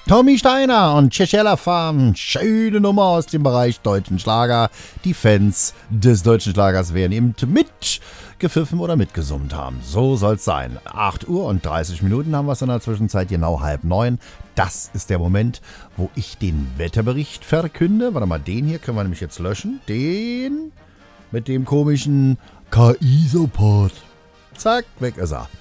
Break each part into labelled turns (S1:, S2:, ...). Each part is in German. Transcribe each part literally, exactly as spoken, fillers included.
S1: Tommy Steiner und Tschechella Farm, schöne Nummer aus dem Bereich deutschen Schlager. Die Fans des deutschen Schlagers werden eben mitgepfiffen oder mitgesummt haben. So soll's sein. acht Uhr und dreißig Minuten haben wir es in der Zwischenzeit, genau halb neun. Das ist der Moment, wo ich den Wetterbericht verkünde. Warte mal, den hier können wir nämlich jetzt löschen. Den mit dem komischen K I-Support. Zack, weg ist er.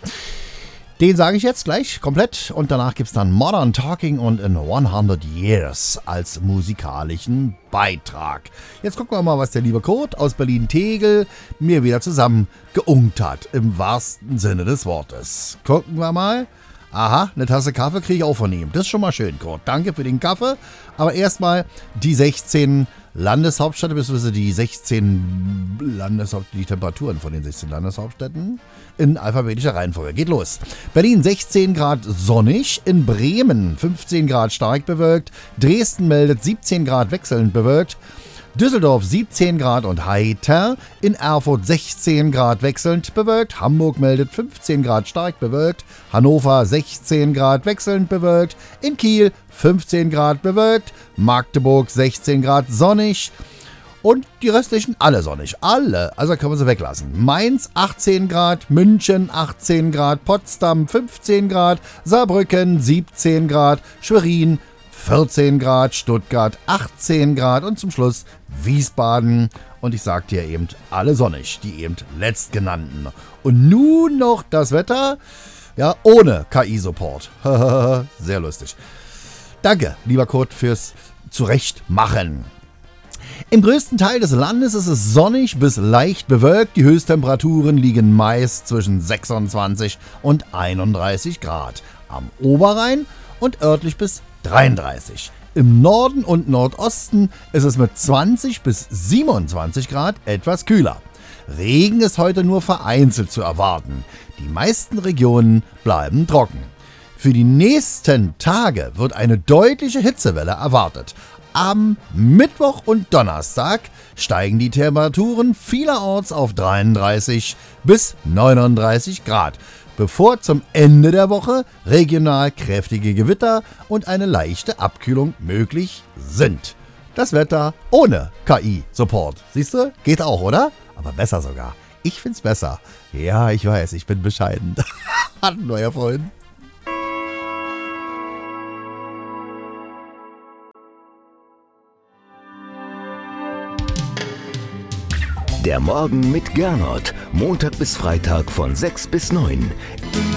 S1: Den sage ich jetzt gleich komplett und danach gibt es dann Modern Talking und in hundert Years als musikalischen Beitrag. Jetzt gucken wir mal, was der liebe Kurt aus Berlin-Tegel mir wieder zusammen geunkt hat, im wahrsten Sinne des Wortes. Gucken wir mal. Aha, eine Tasse Kaffee kriege ich auch von ihm. Das ist schon mal schön, Kurt. Danke für den Kaffee. Aber erstmal die sechzehn Landeshauptstädte, beziehungsweise die sechzehn Landeshauptstädte, die Temperaturen von den sechzehn Landeshauptstädten in alphabetischer Reihenfolge. Geht los. Berlin sechzehn Grad sonnig, in Bremen fünfzehn Grad stark bewölkt, Dresden meldet siebzehn Grad wechselnd bewölkt, Düsseldorf siebzehn Grad und heiter, in Erfurt sechzehn Grad wechselnd bewölkt, Hamburg meldet fünfzehn Grad stark bewölkt, Hannover sechzehn Grad wechselnd bewölkt, in Kiel fünfzehn Grad bewölkt, Magdeburg sechzehn Grad sonnig und die restlichen alle sonnig. Alle, also können wir sie weglassen. Mainz achtzehn Grad, München achtzehn Grad, Potsdam fünfzehn Grad, Saarbrücken siebzehn Grad, Schwerin vierzehn Grad, Stuttgart achtzehn Grad und zum Schluss Wiesbaden. Und ich sagte ja eben, alle sonnig, die eben letztgenannten. Und nun noch das Wetter, ja, ohne K I-Support. Sehr lustig. Danke, lieber Kurt, fürs Zurechtmachen. Im größten Teil des Landes ist es sonnig bis leicht bewölkt. Die Höchsttemperaturen liegen meist zwischen sechsundzwanzig und einunddreißig Grad. Am Oberrhein und örtlich bis dreiunddreißig. Im Norden und Nordosten ist es mit zwanzig bis siebenundzwanzig Grad etwas kühler. Regen ist heute nur vereinzelt zu erwarten. Die meisten Regionen bleiben trocken. Für die nächsten Tage wird eine deutliche Hitzewelle erwartet. Am Mittwoch und Donnerstag steigen die Temperaturen vielerorts auf dreiunddreißig bis neununddreißig Grad, bevor zum Ende der Woche regional kräftige Gewitter und eine leichte Abkühlung möglich sind. Das Wetter ohne K I-Support. Siehst du? Geht auch, oder? Aber besser sogar. Ich find's besser. Ja, ich weiß, ich bin bescheiden. Hatten wir ja vorhin.
S2: Der Morgen mit Gernot. Montag bis Freitag von sechs bis neun.